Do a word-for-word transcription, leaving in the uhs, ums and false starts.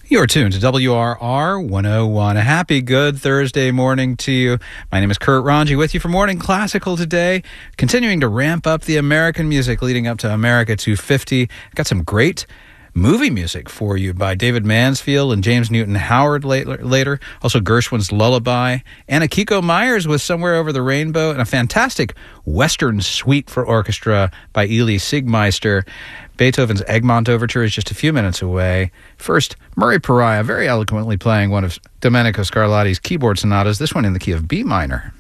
You're tuned to W R R one oh one. A happy, good Thursday morning to you. My name is Kurt Ranji with you for Morning Classical today, continuing to ramp up the American music leading up to America two fifty. Got some great movie music for you by David Mansfield and James Newton Howard later. Also Gershwin's Lullaby. And Akiko Myers with Somewhere Over the Rainbow, and a fantastic Western suite for orchestra by Elie Siegmeister. Beethoven's Egmont Overture is just a few minutes away. First, Murray Pariah very eloquently playing one of Domenico Scarlatti's keyboard sonatas, this one in the key of B minor.